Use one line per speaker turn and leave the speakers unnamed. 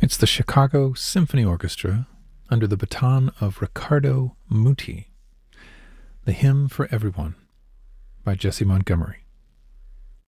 It's the Chicago Symphony Orchestra under the baton of Riccardo Muti. The Hymn for Everyone by Jessie Montgomery.